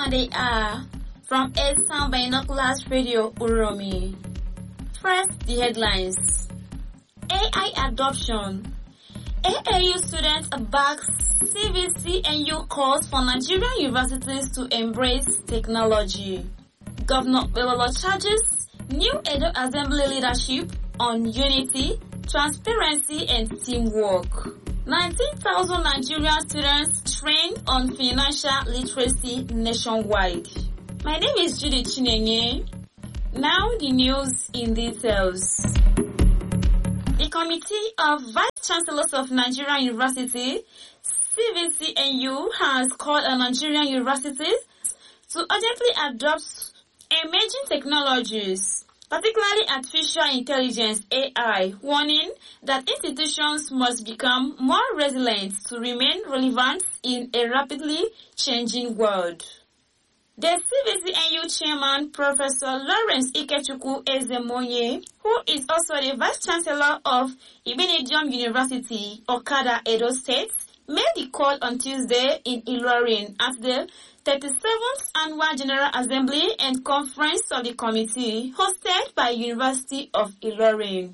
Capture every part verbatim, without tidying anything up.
and they are from Eastern Binoculars Radio Uromi. First, the headlines. A I adoption. A A U students backs C V C N U calls for Nigerian universities to embrace technology. Governor Belolo charges new Edo Assembly leadership on unity, transparency and teamwork. nineteen thousand Nigerian students trained on financial literacy nationwide. My name is Judy Chinenye. Now the news in details. The Committee of Vice Chancellors of Nigerian University, C V C N U, has called on Nigerian universities to urgently adopt emerging technologies, particularly artificial intelligence (A I), warning that institutions must become more resilient to remain relevant in a rapidly changing world. The C V C N U chairman, Professor Lawrence Ikechukwu Ezemonye, who is also the Vice Chancellor of Ibenedium University, Okada, Edo State, made the call on Tuesday in Ilorin at the thirty-seventh Annual General Assembly and Conference of the Committee hosted by University of Ilorin.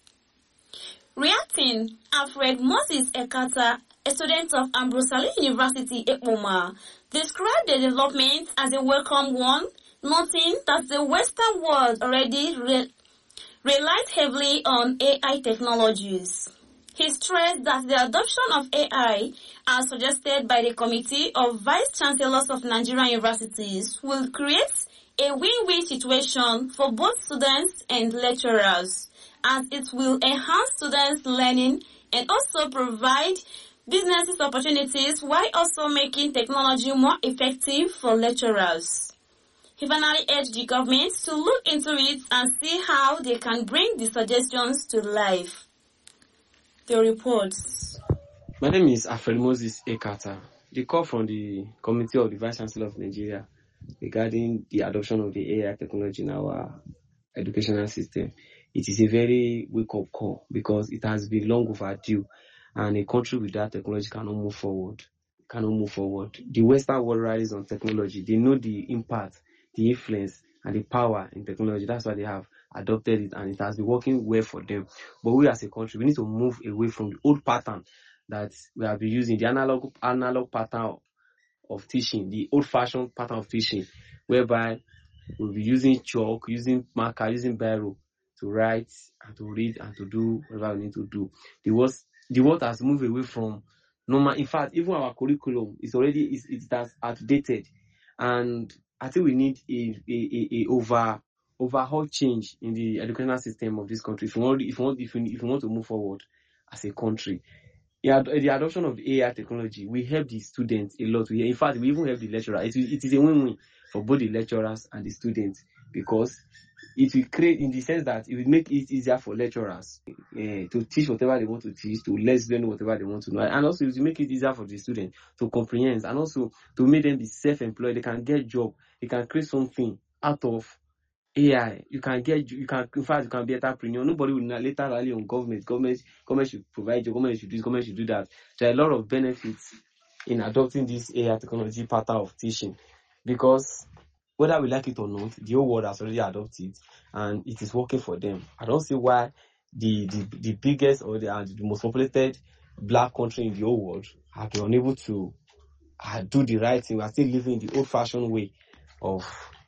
Reacting, Alfred Moses Ekata, a student of Ambrose Ali University, Ekpoma, described the development as a welcome one, noting that the Western world already re- relies heavily on A I technologies. He stressed that the adoption of A I, as suggested by the Committee of Vice Chancellors of Nigerian Universities, will create a win-win situation for both students and lecturers, as it will enhance students' learning and also provide businesses opportunities while also making technology more effective for lecturers. He finally urged the government to look into it and see how they can bring the suggestions to life. The reports. My name is Alfred Moses Ekata. The call from the Committee of the Vice Chancellor of Nigeria regarding the adoption of the A I technology in our educational system. It is a very wake-up call because it has been long overdue. And a country without technology cannot move forward. Cannot move forward. The Western world relies on technology. They know the impact, the influence, and the power in technology. That's why they have adopted it, and it has been working well for them. But we as a country, we need to move away from the old pattern that we have been using, the analog analog pattern of teaching, the old-fashioned pattern of teaching, whereby we'll be using chalk, using marker, using biro to write and to read and to do whatever we need to do. The worst The world has moved away from normal. In fact, even our curriculum is already is it has outdated, and I think we need a a, a, a over overhaul change in the educational system of this country. If we want if we want if we, if we want to move forwad as a country, yeah, the adoption of the A I technology will help the students a lot. We, in fact, we even help the lecturer. It, it is a win-win for both the lecturers and the students because it will create, in the sense that it will make it easier for lecturers uh, to teach whatever they want to teach, to let them know whatever they want to know, and also it will make it easier for the students to comprehend, and also to make them be self-employed. They can get job, they can create something out of A I. You can get, you can, in fact, you can be an entrepreneur. Nobody will later rally on government. Government, government should provide you. Government should do this. Government should do that. There are a lot of benefits in adopting this A I technology pattern of teaching, because whether we like it or not, the whole world has already adopted it, and it is working for them. I don't see why the the, the biggest or the, uh, the most populated black country in the whole world have been unable to uh, do the right thing. We are still living in the old-fashioned way of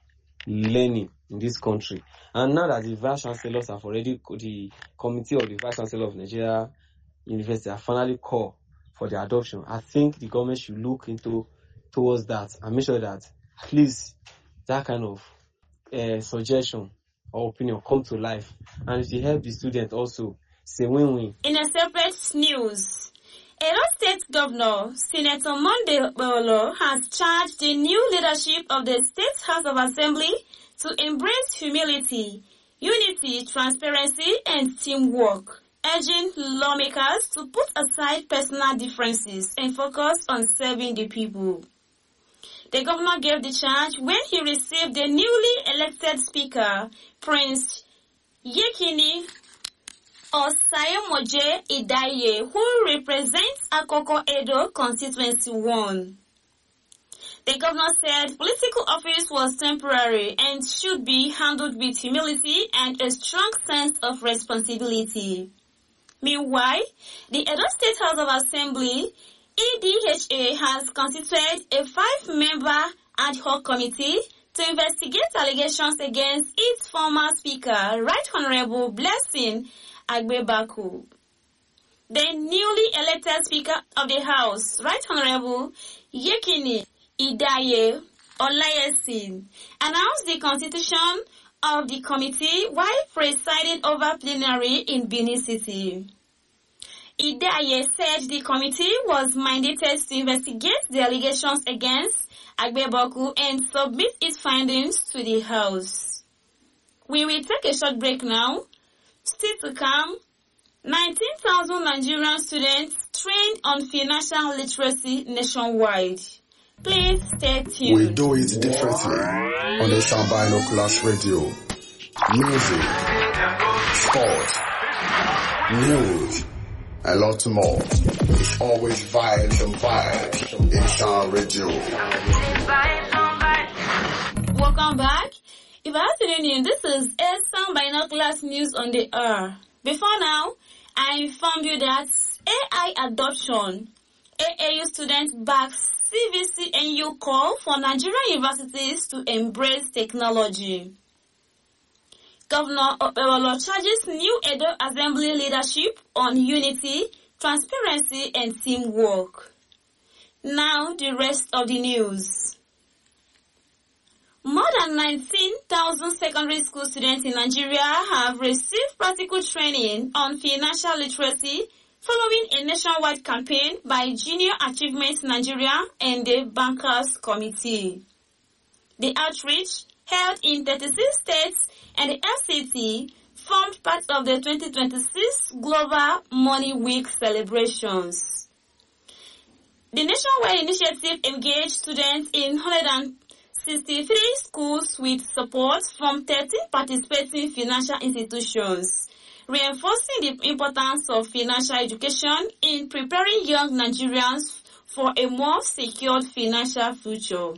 learning in this country. And now that the Vice Chancellors have already, the Committee of the Vice Chancellor of Nigeria University have finally called for the adoption, I think the government should look into towards that and make sure that at least that kind of uh, suggestion or opinion come to life, and it will help the student also. It's a win-win. In a separate news, Edo State Governor Senator Monday Okpebholo has charged the new leadership of the State House of Assembly to embrace humility, unity, transparency, and teamwork, urging lawmakers to put aside personal differences and focus on serving the people. The governor gave the charge when he received the newly elected Speaker, Prince Yekini Osayemoje Idaye, who represents Akoko Edo Constituency one. The governor said political office was temporary and should be handled with humility and a strong sense of responsibility. Meanwhile, the Edo State House of Assembly, E D H A, has constituted a five-member ad hoc committee to investigate allegations against its former Speaker, Right Honorable Blessing Agbebaku. The newly elected Speaker of the House, Right Honorable Yekini Idaye Olayesin, announced the constitution of the committee while presiding over plenary in Benin City. Idaye said the committee was mandated to investigate the allegations against Agbebaku and submit its findings to the House. We will take a short break now. Still to come, nineteen thousand Nigerian students trained on financial literacy nationwide. Please stay tuned. We do it differently on the Sound Binoculars Radio. Music, sports, news, and lots more. It's always vibes and vibes in Sound Radio. Welcome back. If I tuning in, this is a Sound Binoculars News on the Air. Before now, I informed you that A I adoption, A A U students backs C V C N U call for Nigerian universities to embrace technology. Governor Opewolo charges new Edo Assembly leadership on unity, transparency, and teamwork. Now, the rest of the news. More than nineteen thousand secondary school students in Nigeria have received practical training on financial literacy following a nationwide campaign by Junior Achievement Nigeria and the Bankers Committee. The outreach, held in thirty-six states and the F C T, formed part of the twenty twenty-six Global Money Week celebrations. The nationwide initiative engaged students in one hundred sixty-three schools with support from thirteen participating financial institutions, reinforcing the importance of financial education in preparing young Nigerians for a more secured financial future.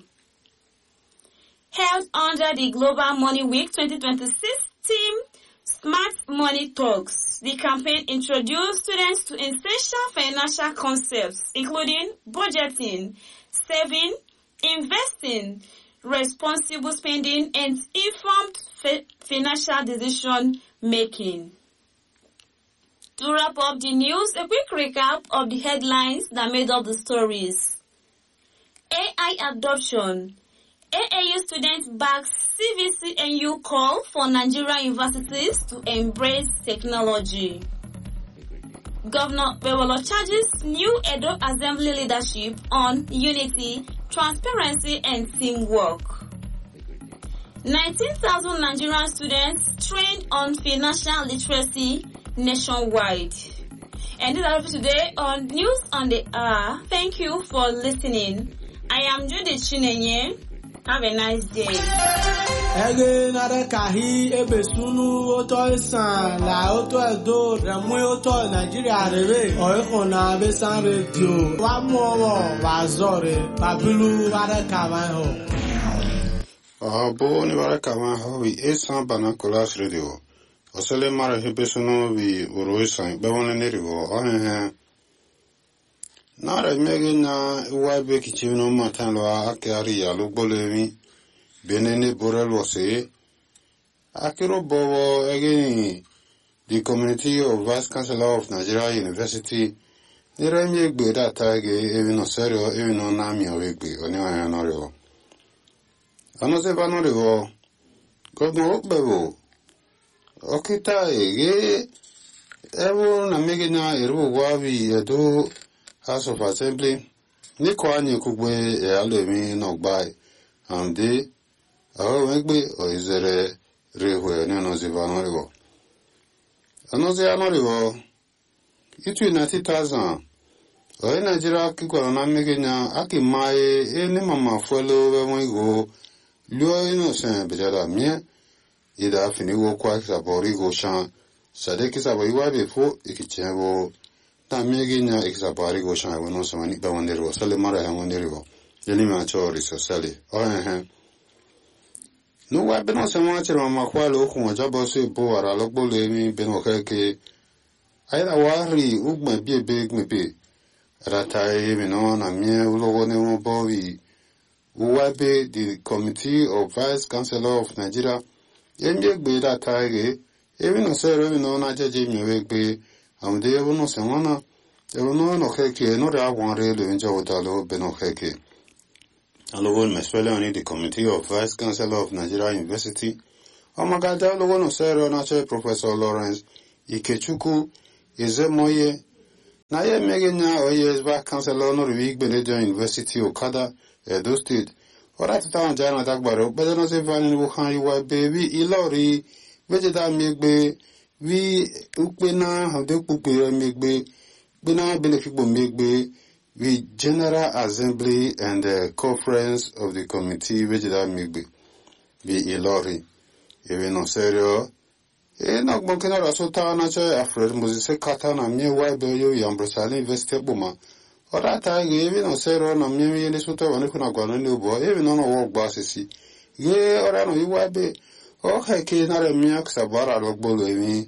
Held under the Global Money Week twenty twenty-six theme Smart Money Talks, the campaign introduced students to essential financial concepts including budgeting, saving, investing, responsible spending, and informed fa- financial decision making. To wrap up the news, a quick recap of the headlines that made up the stories. A I adoption. A A U students back C V C N U call for Nigerian universities to embrace technology. Governor Opewolo charges new Edo Assembly leadership on unity, transparency, and teamwork. nineteen thousand Nigerian students trained on financial literacy nationwide. And this is all for today on News on the Hour. Thank you for listening. I am Judy Chinenye. Have a nice day. Ege nare kahi ebe sunu oto isan la oto edo remu oto Nigeria rebe oiko na besan radio wa mo wa zore babilu ware kawan ho. Abo ni ware kawan ho wi Sound Binoculars Radio. Osele mara hebe sunu wi oro isan be won ne rigo o he. Nara mege na waibe kichino matan lo akari ya lo bolemi benene borel wose akiro bowo again the community of Vice Chancellor of Nigeria University nira mi egbe data ge evi no serio evi no nami o egbe oni wa no rewo ano se ba no rewo godno okbewo okita ege ewo na mege na eru wa bi edo House of Assembly, ni kwa ni kugbe e alemi no gbai ande awo megbe o izere rewe ni no zivano rigo anoze anorigo itu ninety thousand o Nigeria kiko na megenya akimae e ni mama folo we mo luo ino sen bejada mie ida fini wo kwa sabori go shan sadeki sabo iwa befo ikichewo na megenya exabari go shan wono somani ba wonderwo sale mara ha wonderwo Yeni macho risosali. Ohe. No wa beno se mo chiro ma kwa lo ku mo jabo se bo ara lo gbo le mi beno keke. Aira wari ugma bie be gme be. Ratai mi no na mie ulogo ne mo bowi. Uwabe the Committee of Vice Chancellor of Nigeria. Yemye gbe ratai ge. Ebi no se ro mi no na jeje mi we gbe. Amde ebu no se wana. Ebu no no keke no ra wan re lo nja wotalo beno keke. Alogo meswele oni the Committee of Vice Chancellor of Nigeria University. Omagada alogo no se ro na che Professor Lawrence Ikechukwu Ezemoye. Na ye megenya oye Vice Chancellor no Riwik Benedict University Okada, Edo State. Ora tata wanja na dagbaro, bede no se vani wuhan yuwa be wi ilori, vejeda megbe, wi ukpena hade ukpukpere megbe, bena benefikbo megbe, wi General Assembly and the Conference of the Committee vejeda megbe, wi ilori. Ewe no serio, e na gbonke na rasota na che Alfred Moses kata na mie wa be yo Yambrosali University buma. Ora ta ge ewe no serio na mie ye le soto wa ne kuna gwa no ne bo, ewe no no wo gba sisi. Ye ora no iwa be o heke na re mie ksabara lo gbolo ewi.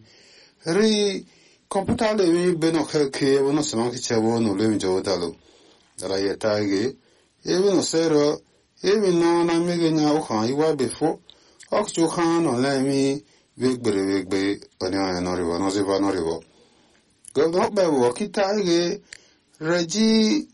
Ri computer le wi be no heke wo no sama ki chewo no le mi jo dalo. Dara ye ta ge ewe no serio ewe no na me ge nya o khan iwa be fo. Ok chu khan no le mi Wigbere wigbe onye no rivo no ziva no rivo. Governor Bewo kita ge Reji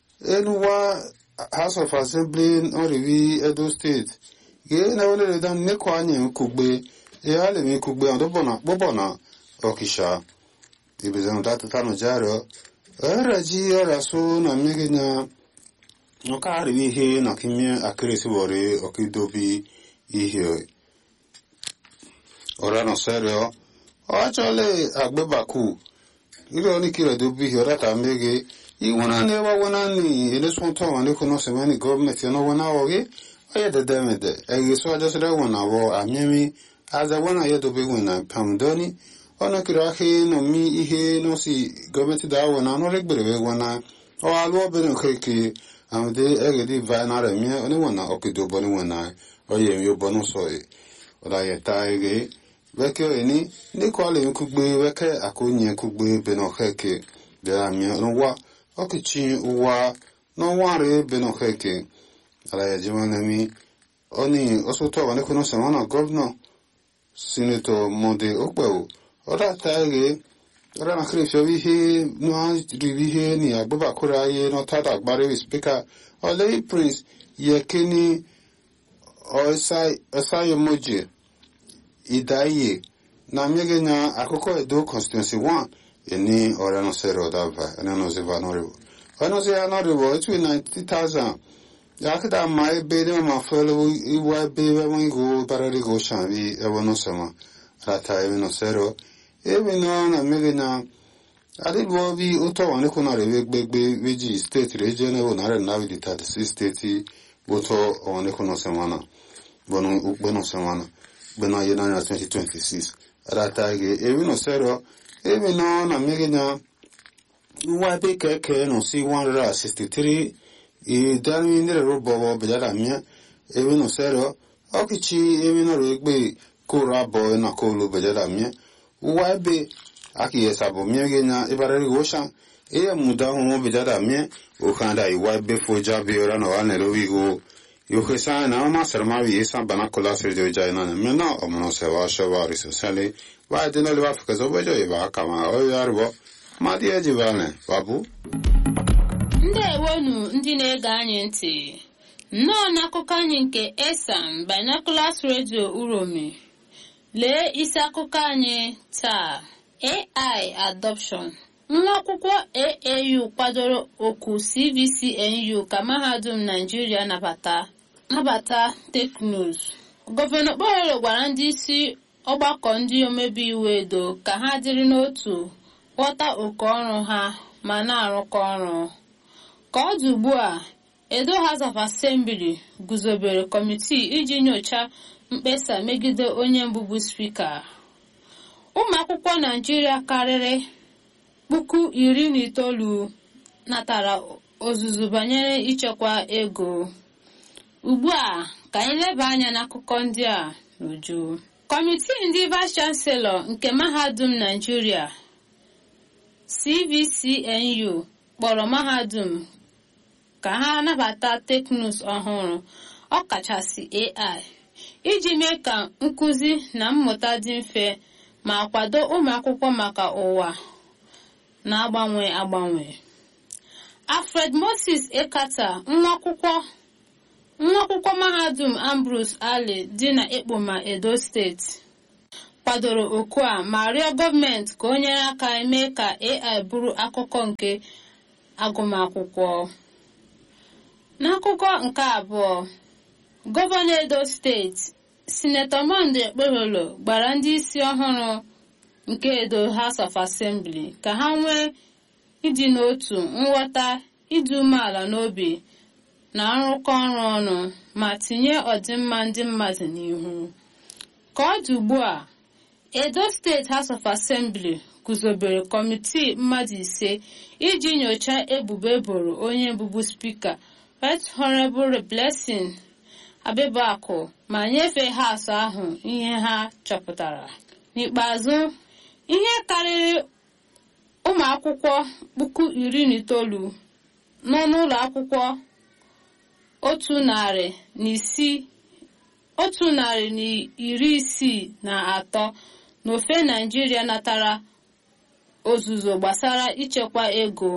Eluwa House of Assembly no rivi Edo State. Ge na wole le dan ne kwa nye kugbe e ale mi kugbe ando bona bobona okisha. Ibizan data tano jaro. Reji raso na migenya no ka rivi he na kimye akresi wore okidobi ihe. Ora no serio. Actually, agbebaku. Ile oni kire dobi ora ta mege. I wana ne wa wana ni ile sonto wane kono se mani government no wana oge. Aye de demede. E so just re wana wo amyemi aza wana ye dobi wana pamdoni. Ona kire ahe no mi ihe no si government da wana no regbere we wana. O alwo be no keke amde ege di va na re mi oni wana okido boni wana. Oye yo bonu so e. Ora ye ta ege Weke eni, ni kwa le nkugbe weke akonye nkugbe beno heke. De amye nwa, okichi uwa, no ware beno heke. Ala ya jimane mi, oni osoto wane kono semana governor, Senator Monde Okwewu. Ora taege, ora na krifyo vihe, nuha rivihe ni agbaba kura ye no tada agbare wi speaker. Ole Prince, yekeni, oisai, oisai emoji. Idaye na miege na akoko Edo constituency one eni ora no sero dava eni no ziva no rivo ono ze no rivo etwi ninety thousand yakida mai be de ma felo iwa be we mo go parari go shanvi e wono sama rata e no sero e we no na miege na ade go vi uto wane ko na rewe gbegbe weji state region e wona re na vi thirty-six state uto wane ko no sama na bono ukbono sama na Beno ye na twenty twenty-six. Rata ge ewi no sero ewi no na megenya wa be keke no si one hundred sixty-three e dani ndere robo bejada mia ewi no sero okichi ewi no regbe kora boy na kolo bejada mia wa be aki yesabo megenya ibare gosha e muda ho bejada mia o kanda i wa be foja be ora no ane rowigo Yo che sa na ma serma vi sa bana kola ser de jaina me no o no se va shavari se sale va de no le va fa zo bejo e va kama o yarbo ma di e jivane babu Ndewonu ndị na-ege anyị ntị nnọọ n'akụkọ anyị nke Esam Binoculars Radio Uromi lee isi akụkọ anyị taa A I adoption nwa akwụkwọ A A U kwadoro oku C V C N U ka mahadum Nigeria nabata nabata teknụzụ. Gọvanọ Okpeholo gwara ndị isi ọgbakọ ndị omebe iwu Edo ka ha dịrị n'otu ghọta oke ọrụ ha ma na-arụkọ ọrụ. Ka ọ dị ugbu a, Edo House of Assembly guzobere kọmitii iji nyochaa mkpesa megide onye mbụbụ spika. Ụmụ akwụkwọ Nigeria karịrị puku iri na itoolu natara ọzụzụ banyere ichekwa ego. Ugbu a ka anyị leba anya n'akụkọ ndị a n'uju. Kọmitii ndị Vice Chancellor nke Mahadum Nigeria C V C N U kpọrọ mahadum ka ha nabata teknụzụ ọhụrụ ọkachasị A I iji mee ka nkụzi na mmụta dị mfe ma kwado ụmụ akwụkwọ maka ụwa na-agbanwe agbanwe. Alfred Moses Ekata, nwa akwụkwọ nwa akwụkwọ mahadum Ambrose Ali dị na Ekpoma, Edo steeti, kwadoro oku a ma rịọ gọọmenti ka o nyere aka mee ka A I bụrụ akụkụ nke agụmakwụkwọ. N'akụkọ nke abụọ, Gọvanọ Edo steeti Sinetọ Monday Okpeholo gbara ndị isi ọhụrụ nke Edo House of Assembly ka ha nwee ịdị n'otu, nghọta, ịdị umeala n'obi na nrụkọ ọrụ ọnụ ma tinye ọdịmma ndị mmadụ n'ihu. Ka ọ dị ugbu a, Edo State House of Assembly guzobere kọmitii mmadụ ise iji nyochaa ebubo eboro onye bụbu spika Right Honorable Blessing Abibaku ma nyefee House ahụ ihe ha chọpụtara. N'ikpeazụ, ihe karịrị ụmụ akwụkwọ puku iri na itoolu nọ n'ụlọ akwụkwọ otu narị na isii otu narị na iri isii na atọ n'ofe Nigeria natara ọzụzụ gbasara ichekwa ego,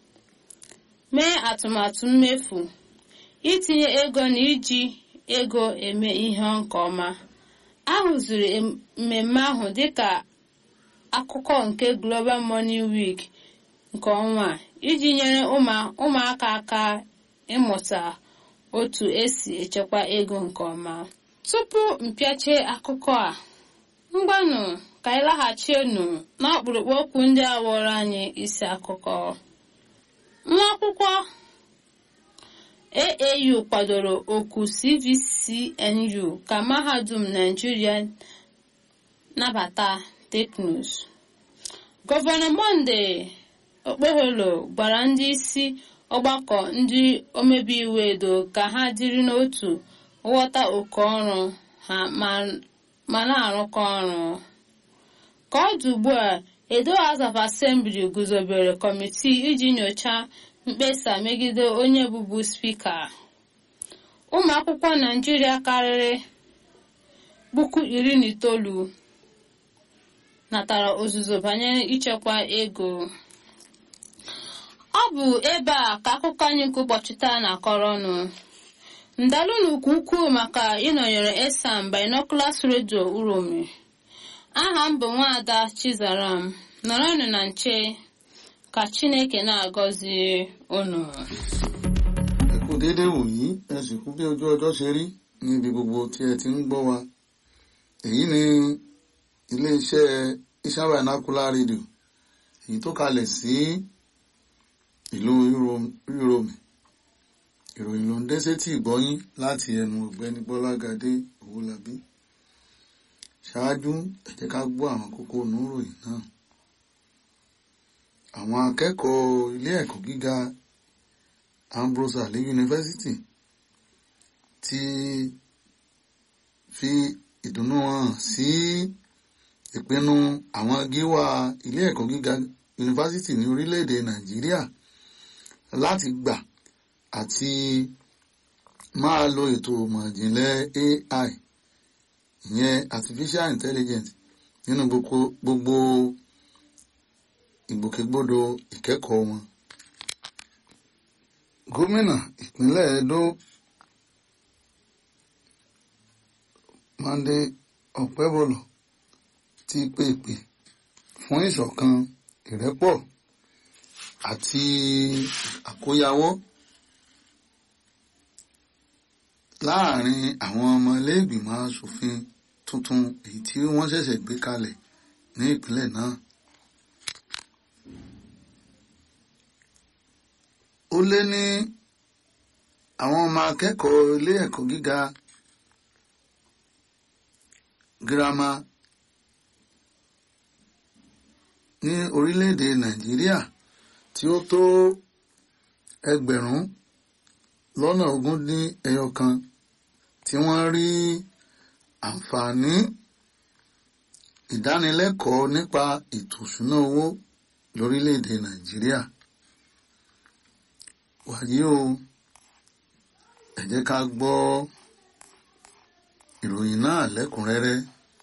mee atụmatụ mmefu, itinye ego na iji ego eme ihe nke ọma. A hụziri mmemme ahụ dịka akụkụ nke Global Money Week nke ọnwa iji nyere ụmụaka aka ịmụta otu esi echekwa ego nke ọma. Tupu mpịache akụkọ a, mgbanụ ka anyị laghachienu n'ọkpụrụkpụ okwu ndị a wọrọ anyị isi akụkọ. Nwa akwụkwọ A A U kwadoro oku C V C N U ka Mahadum Nigeria nabata teknụzụ. Gọvanọ Monday Okpeholo gbara ndị isi ọgbakọ ndị omebe iwu Edo ka ha dịrị n'otu, ghọta oke ọrụ ha ma na-arụkọ ọrụ. Ka ọ dị ugbu a, Edo House of Assembly guzobere kọmitii iji nyochaa mkpesa megide onye bụbu spika. Ụmụ akwụkwọ Naịjirịa karịrị puku iri na itoolu natara ọzụzụ banyere ichekwa ego. Ọ bụ ebe a ka akụkọ anyị nke ụbọchị taa na-akọrọ ọnụ. Ndalụnụ ukwu ukwuu maka ịnọnyere Esan Binoculars Radio Uromi. Aha m bụ Nwaada Chizaram. Nọrọnụ na nche ka Chineke na-agọzi unu. Ẹ kú déédéé wòyí, ẹ sì kú bí ojú ọjọ́ ṣe rí níbi gbogbo tí ẹ ti ń gbọ́ wa. Èyí ni ilé-iṣẹ́ Esan Binocular Radio, èyí tó kalẹ̀ sí ìlú Uromi. Ìròyìn ló ń dé sétí ìgbọ́yín láti ẹnu ọ̀gbẹ́ni Bọ́lágadé Owólabí. Ṣáájú, ẹ jẹ́ ká gbọ́ àwọn kókó inú ìròyìn náà. Àwọn akẹ́kọ̀ọ́ ilé ẹ̀kọ́ gíga Ambrose Ali University ti fi ìdùnnú hàn sí ìpinnu àwọn gíwá ilé ẹ̀kọ́ gíga yunifásítì ní orílẹ̀-èdè Nàìjíríà láti gbà àti máa lo ètò ìmọ̀ ìjìnlẹ̀ A I, ìyẹn artificial intelligence, nínú gbogbo ìgbòkègbodò ìkẹ́kọ̀ọ́ wọn. Gómìnà ìpínlẹ̀ Edo Monday Okpebholo ti pèpè fún ìṣọ̀kan, ìrẹ́pọ̀ àti àkóyawọ́ láàrin àwọn ọmọ ilé-ìgbìmọ̀ aṣòfin tuntun èyí tí wọ́n ṣẹ̀ṣẹ̀ gbé kalẹ̀ ní ìpínlẹ̀ náà. Ó lé ní àwọn ọmọ akẹ́kọ̀ọ́ ilé ẹ̀kọ́ gíga girama ní orílẹ̀-èdè Nàìjíríà tí ó tó ẹgbẹ̀rún lọ́nà ogún dín ẹyọ kan tí wọ́n rí àǹfààní ìdánilẹ́kọ̀ọ́ nípa ètò ìṣúná owó lórílẹ̀-èdè Nàìjíríà. Wàyí o, ẹ jẹ́ ká gbọ́ ìròyìn náà lẹ́kùnrẹ́rẹ́.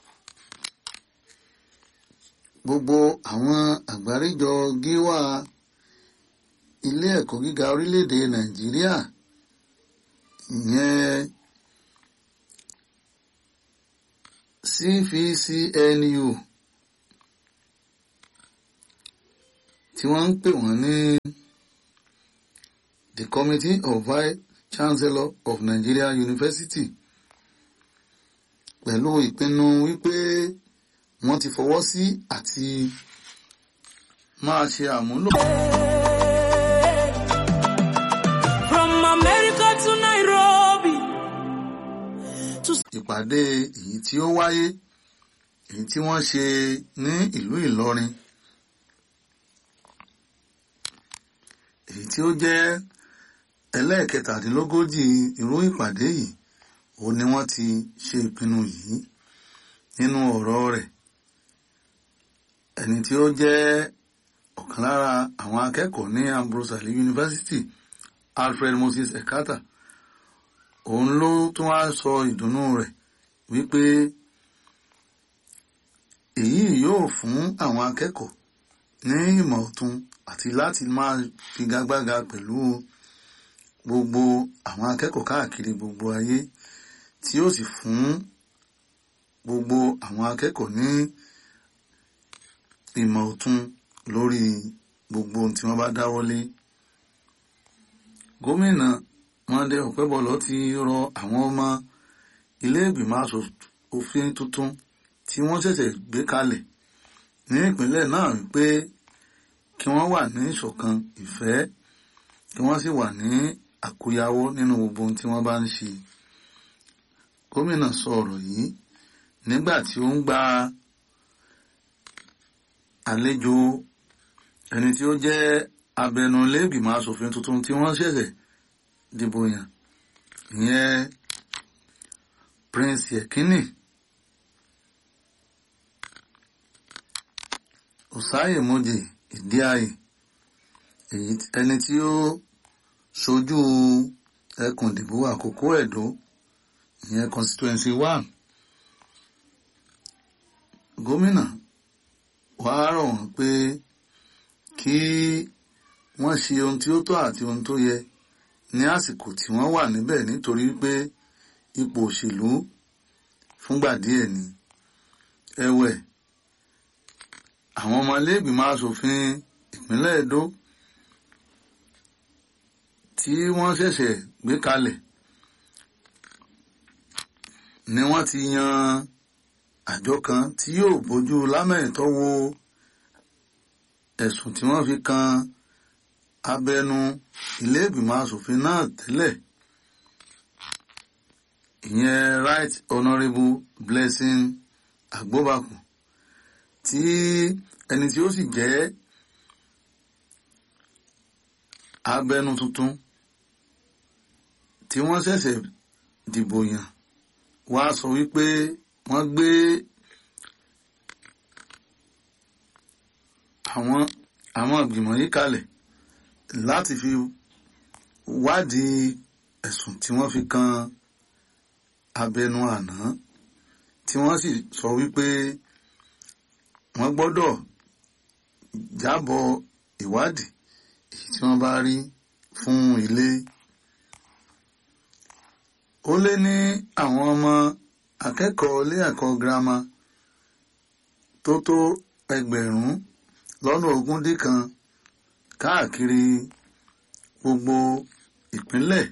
Gbogbo àwọn àgbáríjọ gíwá ilé ẹ̀kọ́ gíga orílẹ̀-èdè Nàìjíríà ìyẹn C V C N U tí wọ́n ń pè wọ́n ní the Committee of Vice Chancellor of Nigeria University pẹ̀lú ìpinnu wípé wọ́n ti fọwọ́ sí àti máa ṣe àmúlò. From America to Nairobi. Ìpàdé èyí tí ó wáyé èyí tí wọ́n ṣe ní ìlú Ìlọrin èyí tí ó jẹ́ ẹlẹ́ẹ̀kẹtàdínlógójì irú ìpàdé yìí ó ní wọ́n ti ṣe ìpinnu yìí. Nínú ọ̀rọ̀ rẹ̀ ẹni tí ó jẹ́ ọ̀kan lára àwọn akẹ́kọ̀ọ́ ní Ambrose Ali University Alfred Moses Ekata òun ló tún wá sọ ìdùnnú rẹ̀ wípé èyí yóò fún àwọn akẹ́kọ̀ọ́ ní ìmọ̀ ọ̀tun àti láti máa figagbága pẹ̀lú gbogbo àwọn akẹ́kọ̀ọ́ káàkiri gbogbo ayé tí ó sì fún gbogbo àwọn akẹ́kọ̀ọ́ ní ìmọ̀ ọ̀tun lórí gbogbo ohun tí wọ́n bá dáwọ́lé. Gómìnà Monday Ọ̀pẹ́bọlọ ti rọ àwọn ọmọ ilé ìgbìmọ̀ aṣòfin tuntun tí wọ́n ṣẹ̀ṣẹ̀ gbé kalẹ̀ ní ìpínlẹ̀ náà wípé kí wọ́n wà ní ìṣọ̀kan ìfẹ́ kí wọ́n sì wà ní àkóyawọ́ nínú gbogbo ohun tí wọ́n bá ń ṣe. Gómìnà sọ ọ̀rọ̀ yìí nígbà tí ó ń gba àlejò ẹni tí ó jẹ́ abẹnulé ìgbìmọ̀ aṣòfin tuntun tí wọ́n ṣẹ̀ṣẹ̀ dìbò yàn ìyẹn Prince Yekini Osayemoje Idiaye ẹni tí ó ṣojú ẹkùn ìdìbò àkókò Ẹdó ìyẹn constituency one. Gómìnà wàá rọ̀ wọ́n pé kí wọ́n ṣe ohun tí ó tọ́ àti ohun tó yẹ ní àsìkò tí wọ́n wà níbẹ̀ nítorí pé ipò òṣèlú fúngbà díẹ̀ ni. Ẹ̀wẹ̀, àwọn ọmọ ilé ìgbìmọ̀ aṣòfin ìpínlẹ̀ Ẹdó tí wọ́n ṣẹ̀ṣẹ̀ gbé kalẹ̀ ni wọ́n ti yan àjọ kan tí yóò bójú lámẹ̀tọ́ wo ẹ̀sùn tí wọ́n fi kan abẹnu ilé ìgbìmọ̀ aṣòfin náà tẹ́lẹ̀ ìyẹn Right Honourable Blessing Agbobakun tí ẹni tí ó sì jẹ́ abẹnu tuntun tí wọ́n ṣẹ̀ṣẹ̀ dìbò yàn wá sọ wípé wọ́n gbé àwọn àwọn ìgbìmọ̀ yìí kalẹ̀ láti fi wádìí ẹ̀sùn tí wọ́n fi kan abẹnu àná tí wọ́n sì sọ wípé wọ́n gbọ́dọ̀ jábọ̀ ìwádìí èyí tí wọ́n bá rí fún ilé. Ó lé ní àwọn ọmọ akẹ́kọ̀ọ́ ilé ẹ̀kọ́ girama tó tó ẹgbẹ̀rún lọ́nà ogún dín kan káàkiri gbogbo ìpínlẹ̀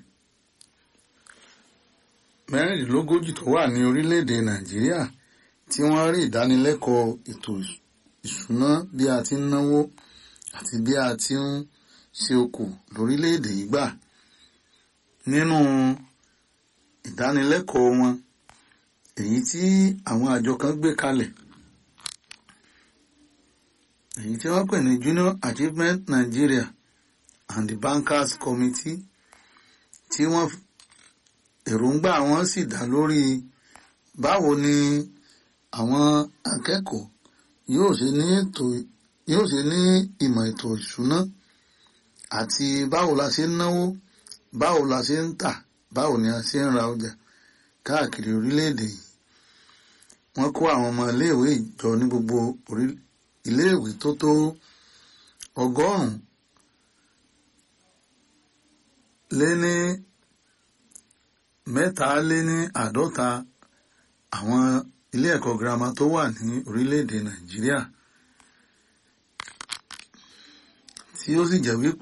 mẹ́rìndínlógójì tó wà ní orílẹ̀-èdè Nàìjíríà tí wọ́n rí ìdánilẹ́kọ̀ọ́ ètò ìṣúná bí a ti ń náwó àti bí a ti ń ṣe okò lórílẹ̀-èdè yìí gbà. Nínú ìdánilẹ́kọ̀ọ́ wọn èyí tí àwọn àjọ kan gbé kalẹ̀ èyí tí wọ́n pè ní Junior Achievement Nigeria and the Bankers Committee tí wọ́n èròǹgbà wọn sì dá lórí báwo ni àwọn akẹ́kọ̀ọ́ yóò ṣe ní ètò yóò ṣe ní ìmọ̀ ètò ìṣúná àti báwo la ṣe ń náwó báwo la ṣe ń tà báwo ni a ṣe ń ra ọjà káàkiri orílẹ̀-èdè yìí. Wọ́n kó àwọn ọmọ iléèwé jọ ní gbogbo iléèwé tó tó ọgọ́rùn-ún lé ní mẹ́ta lé ní àádọ́ta àwọn ilé ẹ̀kọ́ girama tó wà ní orílẹ̀-èdè Nàìjíríà tí ó sì jẹ́ wípé